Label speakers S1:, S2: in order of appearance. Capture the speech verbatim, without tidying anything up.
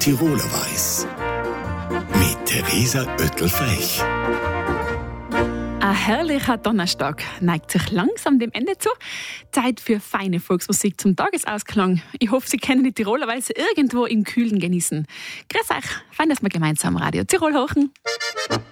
S1: Tiroler Weiß. Mit Theresa Oettel-Frech.
S2: Ein herrlicher Donnerstag neigt sich langsam dem Ende zu. Zeit für feine Volksmusik zum Tagesausklang. Ich hoffe, Sie kennen die Tiroler Weise irgendwo im Kühlen genießen. Grüß euch, fein, dass wir gemeinsam Radio Tirol hören.